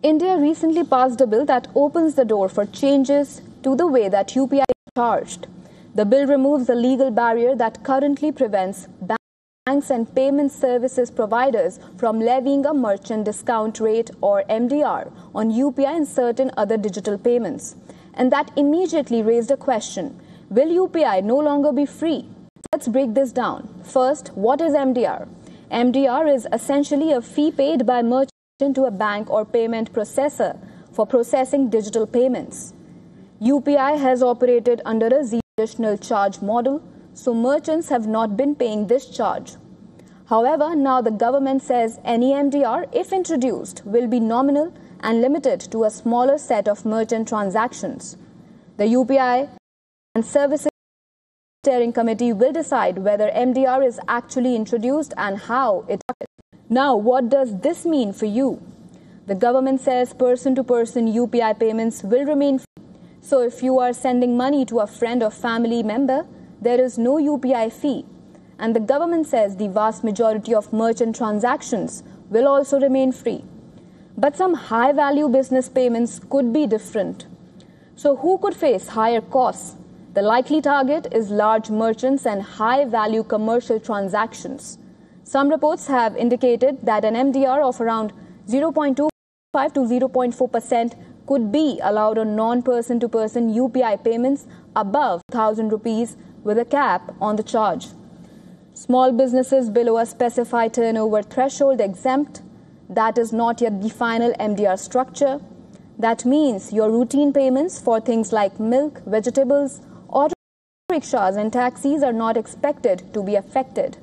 India recently passed a bill that opens the door for changes to the way that UPI is charged. The bill removes a legal barrier that currently prevents banks and payment services providers from levying a merchant discount rate or MDR on UPI and certain other digital payments. And that immediately raised a question: will UPI no longer be free? Let's break this down. First, what is MDR? MDR is essentially a fee paid by merchants to a bank or payment processor for processing digital payments. UPI has operated under a zero additional charge model, so merchants have not been paying this charge. However, now the government says any MDR, if introduced, will be nominal and limited to a smaller set of merchant transactions. The UPI and Services Steering Committee will decide whether MDR is actually introduced and how it is. Now, what does this mean for you? The government says person-to-person UPI payments will remain free. So if you are sending money to a friend or family member, there is no UPI fee. And the government says the vast majority of merchant transactions will also remain free. But some high-value business payments could be different. So who could face higher costs? The likely target is large merchants and high-value commercial transactions. Some reports have indicated that an MDR of around 0.25 to 0.4% could be allowed on non-person-to-person UPI payments above 1,000 rupees with a cap on the charge. Small businesses below a specified turnover threshold exempt. That is not yet the final MDR structure. That means your routine payments for things like milk, vegetables, auto rickshaws and taxis are not expected to be affected.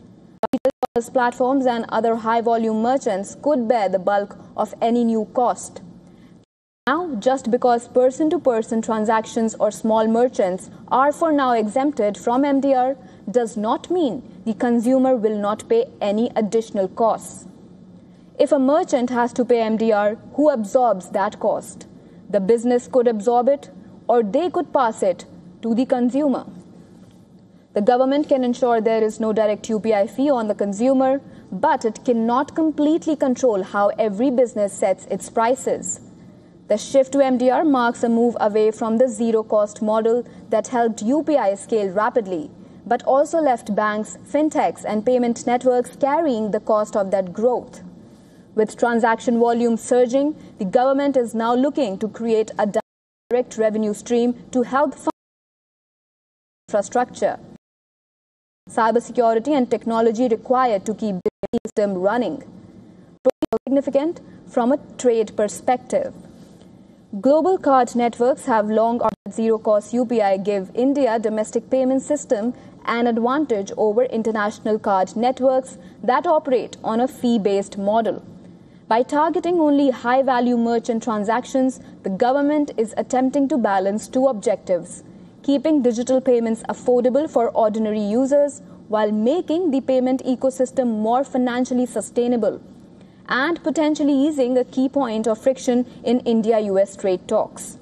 Platforms and other high-volume merchants could bear the bulk of any new cost. Now, just because person-to-person transactions or small merchants are for now exempted from MDR does not mean the consumer will not pay any additional costs. If a merchant has to pay MDR, who absorbs that cost? The business could absorb it, or they could pass it to the consumer. The government can ensure there is no direct UPI fee on the consumer, but it cannot completely control how every business sets its prices. The shift to MDR marks a move away from the zero-cost model that helped UPI scale rapidly, but also left banks, fintechs, and payment networks carrying the cost of that growth. With transaction volume surging, the government is now looking to create a direct revenue stream to help fund infrastructure, cybersecurity, and technology required to keep the system running. Significant from a trade perspective. Global card networks have long argued zero-cost UPI give India domestic payment system an advantage over international card networks that operate on a fee-based model. By targeting only high-value merchant transactions, the government is attempting to balance two objectives: keeping digital payments affordable for ordinary users while making the payment ecosystem more financially sustainable, and potentially easing a key point of friction in India-US trade talks.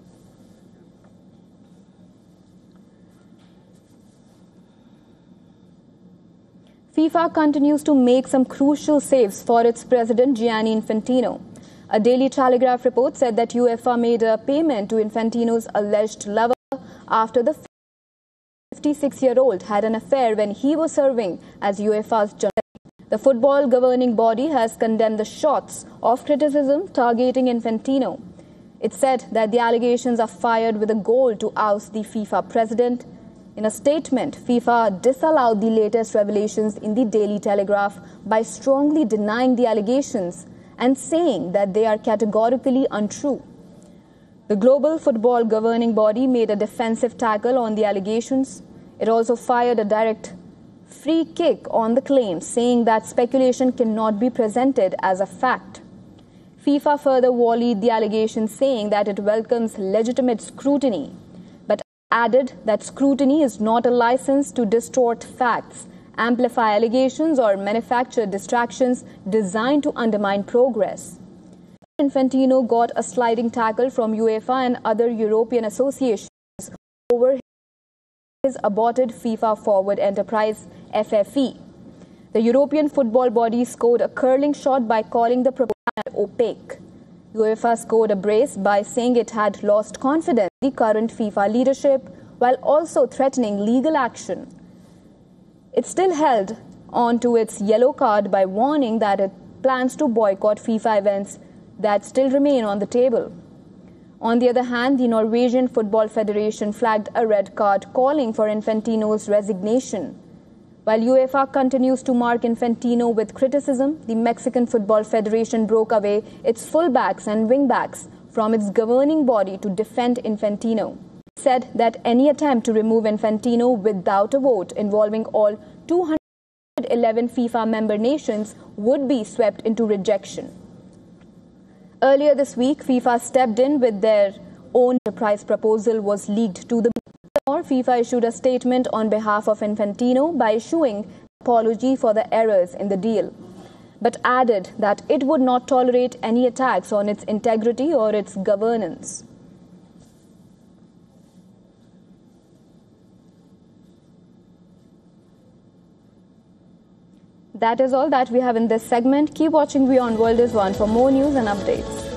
FIFA continues to make some crucial saves for its president Gianni Infantino. A Daily Telegraph report said that UEFA made a payment to Infantino's alleged lover after the 56-year-old had an affair when he was serving as UEFA's general. The football governing body has condemned the shots of criticism targeting Infantino. It said that the allegations are fired with a goal to oust the FIFA president. In a statement, FIFA disallowed the latest revelations in the Daily Telegraph by strongly denying the allegations and saying that they are categorically untrue. The global football governing body made a defensive tackle on the allegations. It also fired a direct free kick on the claims, saying that speculation cannot be presented as a fact. FIFA further volleyed the allegations, saying that it welcomes legitimate scrutiny, but added that scrutiny is not a license to distort facts, amplify allegations, or manufacture distractions designed to undermine progress. Infantino got a sliding tackle from UEFA and other European associations over his aborted FIFA forward enterprise, FFE. The European football body scored a curling shot by calling the proposal opaque. UEFA scored a brace by saying it had lost confidence in the current FIFA leadership while also threatening legal action. It still held on to its yellow card by warning that it plans to boycott FIFA events that still remain on the table. On the other hand, the Norwegian Football Federation flagged a red card calling for Infantino's resignation. While UEFA continues to mark Infantino with criticism, the Mexican Football Federation broke away its fullbacks and wingbacks from its governing body to defend Infantino. It said that any attempt to remove Infantino without a vote involving all 211 FIFA member nations would be swept into rejection. Earlier this week, FIFA stepped in with their own price proposal was leaked to the FIFA issued a statement on behalf of Infantino by issuing an apology for the errors in the deal, but added that it would not tolerate any attacks on its integrity or its governance. That is all that we have in this segment. Keep watching WION World is One for more news and updates.